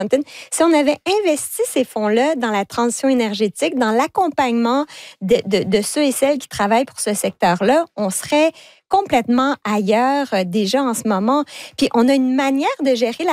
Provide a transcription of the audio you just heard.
Si on avait investi ces fonds-là dans la transition énergétique, dans l'accompagnement de ceux et celles qui travaillent pour ce secteur-là, on serait complètement ailleurs déjà en ce moment. Puis on a une manière de gérer la